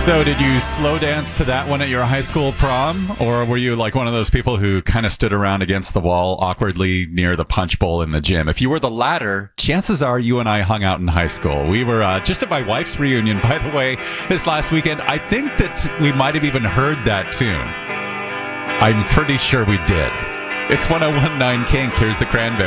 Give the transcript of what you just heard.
So did you slow dance to that one at your high school prom? Or were you like one of those people who kind of stood around against the wall awkwardly near the punch bowl in the gym? If you were the latter, chances are you and I hung out in high school. We were just at my wife's reunion, by the way, this last weekend. I think that we might have even heard that tune. I'm pretty sure we did. It's 101.9 Kink. Here's the Cranberries.